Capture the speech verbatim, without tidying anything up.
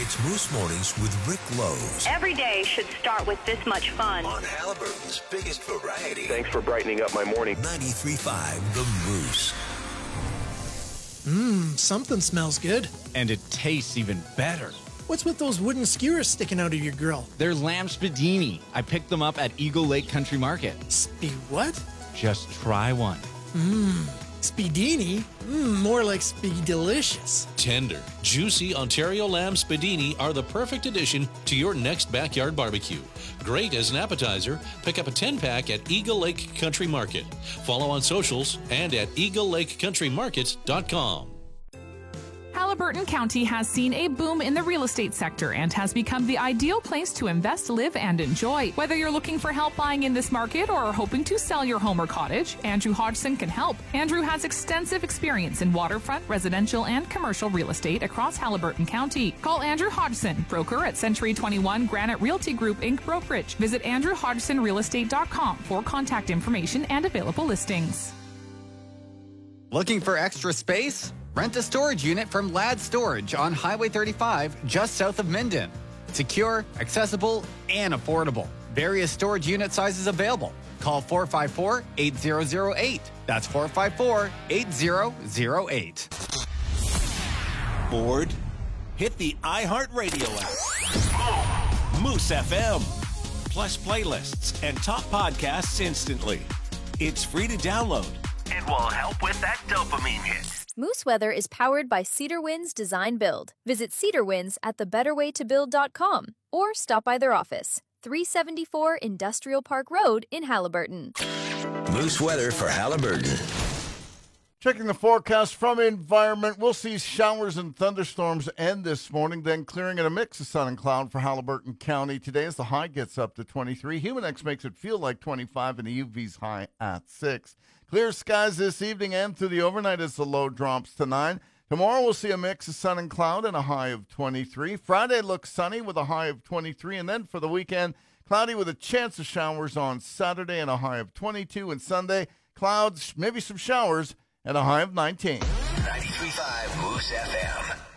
It's Moose Mornings with Rick Lowe's. Every day should start with this much fun. On Halliburton's biggest variety. Thanks for brightening up my morning. ninety-three point five The Moose. Mmm, something smells good. And it tastes even better. What's with those wooden skewers sticking out of your grill? They're lamb spadini. I picked them up at Eagle Lake Country Market. Spe what? Just try one. Mmm, Speedini? Mmm, more like Speed-delicious. Tender, juicy Ontario lamb spadini are the perfect addition to your next backyard barbecue. Great as an appetizer. Pick up a ten-pack at Eagle Lake Country Market. Follow on socials and at eagle lake country markets dot com. Halliburton County has seen a boom in the real estate sector and has become the ideal place to invest, live, and enjoy. Whether you're looking for help buying in this market or are hoping to sell your home or cottage, Andrew Hodgson can help. Andrew has extensive experience in waterfront, residential, and commercial real estate across Halliburton County. Call Andrew Hodgson, broker at Century twenty-one Granite Realty Group, Incorporated. Brokerage. Visit andrew hodgson real estate dot com for contact information and available listings. Looking for extra space? Rent a storage unit from Ladd Storage on Highway thirty-five, just south of Minden. Secure, accessible, and affordable. Various storage unit sizes available. Call four five four, eight zero zero eight. That's four five four, eight zero zero eight. Bored? Hit the iHeartRadio app. Moose F M. Plus playlists and top podcasts instantly. It's free to download. It will help with that dopamine hit. Moose Weather is powered by Cedar Winds Design Build. Visit Cedar Winds at the better way to build dot com or stop by their office, three seventy-four Industrial Park Road in Halliburton. Moose weather for Halliburton. Checking the forecast from Environment, we'll see showers and thunderstorms end this morning, then clearing in a mix of sun and cloud for Halliburton County today as the high gets up to twenty-three. Humidex makes it feel like twenty-five and the U V's high at six. Clear skies this evening and through the overnight as the low drops to nine. Tomorrow we'll see a mix of sun and cloud and a high of twenty-three. Friday looks sunny with a high of twenty-three. And then for the weekend, cloudy with a chance of showers on Saturday and a high of twenty-two. And Sunday, clouds, maybe some showers, and a high of nineteen. ninety-three point five Moose F M.